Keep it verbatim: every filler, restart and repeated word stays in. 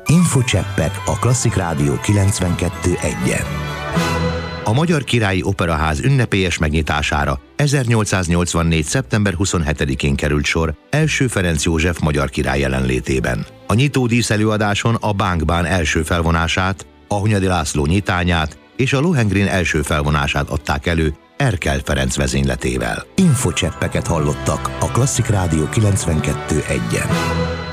Infocseppek a Klasszik Rádió kilencvenkettő egyen. A Magyar Királyi Operaház ünnepélyes megnyitására ezernyolcszáznyolcvannégy. szeptember huszonhetedikén került sor első Ferenc József magyar király jelenlétében. A nyitódísz előadáson a Bánkbán első felvonását, a Hunyadi László nyitányát és a Lohengrin első felvonását adták elő Erkel Ferenc vezényletével. Infocseppeket hallottak a Klasszik Rádió kilencvenkettő egyen.